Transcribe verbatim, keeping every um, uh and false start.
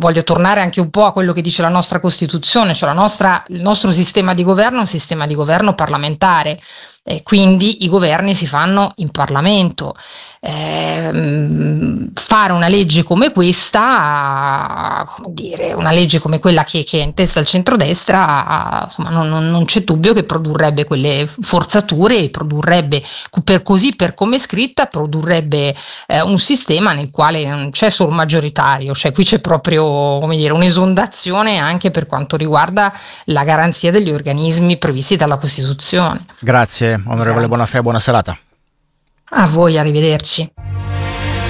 voglio tornare anche un po' a quello che dice la nostra Costituzione, cioè la nostra, il nostro sistema di governo è un sistema di governo parlamentare, e quindi i governi si fanno in Parlamento. Eh, fare una legge come questa, come dire, una legge come quella che, che è in testa al centrodestra, insomma, non, non, non c'è dubbio che produrrebbe quelle forzature e produrrebbe, per così per come è scritta, produrrebbe eh, un sistema nel quale non c'è solo maggioritario, cioè qui c'è proprio, come dire, un'esondazione anche per quanto riguarda la garanzia degli organismi previsti dalla Costituzione. Grazie, onorevole Bonafè, buona serata. A voi, arrivederci.